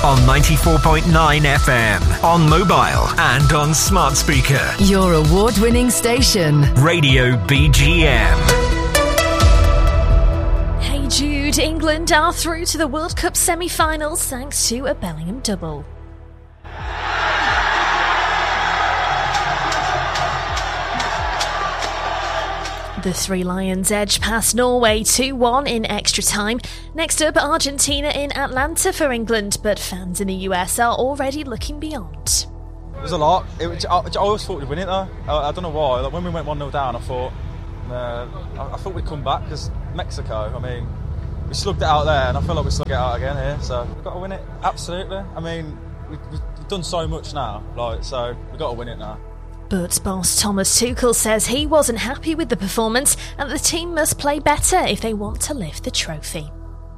on 94.9 FM, on mobile and on smart speaker. Your award-winning station. Radio BGM. Hey Jude, England are through to the World Cup semi-finals thanks to a Bellingham double. The Three Lions edged past Norway 2-1 in extra time. Next up, Argentina in Atlanta for England, but fans in the US are already looking beyond. It was a lot. I always thought we'd win it though. I don't know why. Like, when we went 1-0 down, I thought we'd come back, because Mexico, I mean, we slugged it out there, and I feel like we slug it out again here. So we've got to win it. Absolutely. I mean, we've done so much now, so we've got to win it now. But boss Thomas Tuchel says he wasn't happy with the performance and the team must play better if they want to lift the trophy.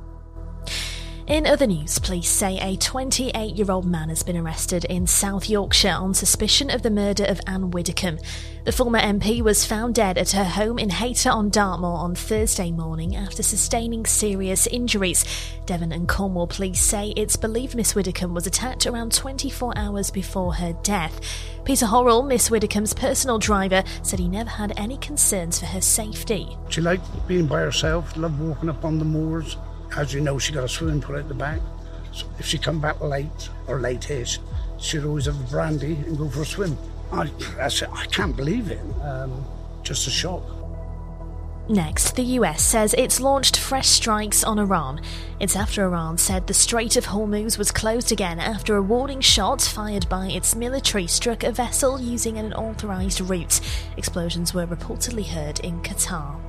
In other news, police say a 28-year-old man has been arrested in South Yorkshire on suspicion of the murder of Anne Widdecombe. The former MP was found dead at her home in Hayter-on-Dartmoor on Thursday morning after sustaining serious injuries. Devon and Cornwall police say it's believed Miss Widdecombe was attacked around 24 hours before her death. Peter Horrell, Miss Widdecombe's personal driver, said he never had any concerns for her safety. She liked being by herself, loved walking up on the moors. As you know, she got a swimming pool at the back. So if she come back late or late-ish, she'd always have a brandy and go for a swim. I can't believe it. Just a shock. Next, the US says it's launched fresh strikes on Iran. It's after Iran said the Strait of Hormuz was closed again after a warning shot fired by its military struck a vessel using an unauthorised route. Explosions were reportedly heard in Qatar.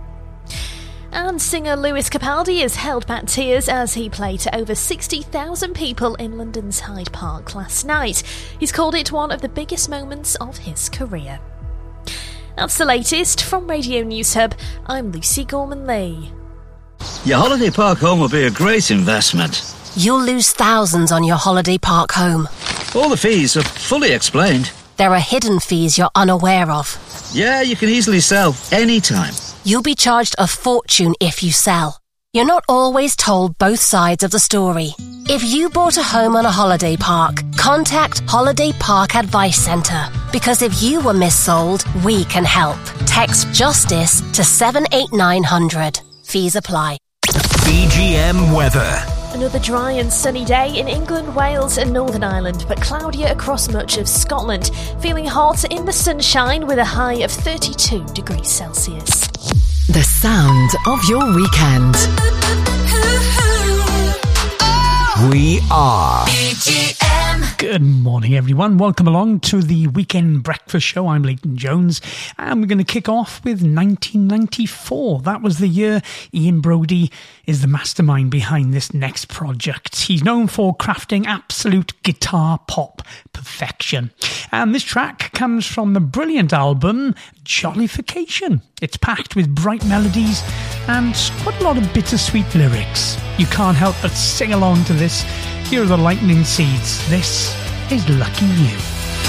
And singer Lewis Capaldi has held back tears as he played to over 60,000 people in London's Hyde Park last night. He's called it one of the biggest moments of his career. That's the latest from Radio News Hub. I'm Lucy Gorman-Lee. Your holiday park home will be a great investment. You'll lose thousands on your holiday park home. All the fees are fully explained. There are hidden fees you're unaware of. Yeah, you can easily sell anytime. You'll be charged a fortune if you sell. You're not always told both sides of the story. If you bought a home on a holiday park, contact Holiday Park Advice Centre. Because if you were missold, we can help. Text JUSTICE to 78900. Fees apply. BGM weather. Another dry and sunny day in England, Wales and Northern Ireland, but cloudier across much of Scotland. Feeling hot in the sunshine with a high of 32 degrees Celsius. The sound of your weekend. We are BGM. Good morning, everyone. Welcome along to the Weekend Breakfast Show. I'm Leighton Jones, and we're going to kick off with 1994. That was the year Ian Brody is the mastermind behind this next project. He's known for crafting absolute guitar pop perfection. And this track comes from the brilliant album Jollification. It's packed with bright melodies and quite a lot of bittersweet lyrics. You can't help but sing along to this. Here are the Lightning Seeds. This is Lucky You.